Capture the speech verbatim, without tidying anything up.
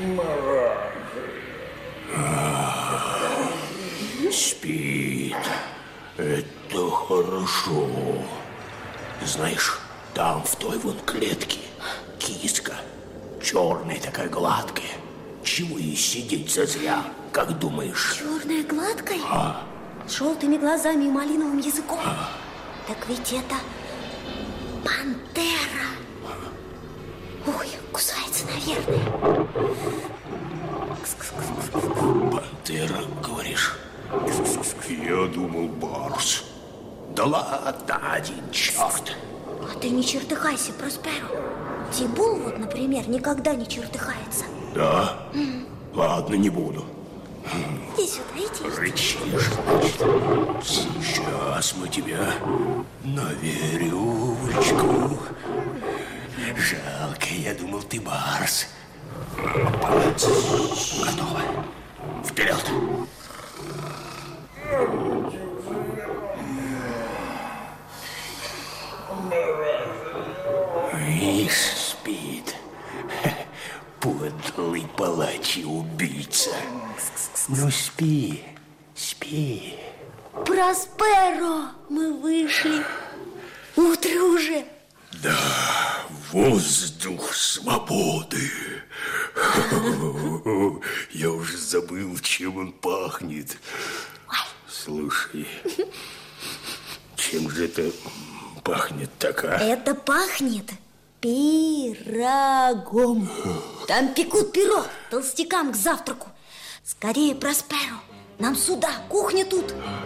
Спит. Это хорошо. Знаешь, там в той вон клетке киска. Черная такая, гладкая. Чего ей сидеть зазря, как думаешь? Черная, гладкая? А? С желтыми глазами и малиновым языком? А? Так ведь это пантера. Ой, кусается, наверное. Пантера, говоришь? Я думал, барс. Да ладно, один черт. А ты не чертыхайся, Просперо. Тибул вот, например, никогда не чертыхается. Да? Mm. Ладно, не буду. Иди сюда, иди. Рычишь, значит. Сейчас мы тебя на веревочку. Жалко, я думал, ты барс. Готово. Вперед. Ишь, спит. Подлый палач и убийца. Ну, спи, спи. Просперо, мы вышли. Утро уже. Да, воздух свободы. Я уже забыл, чем он пахнет. Слушай, чем же это пахнет так, а? Это пахнет пирогом. Там пекут пирог толстякам к завтраку. Скорее, Просперо, нам сюда, кухня тут.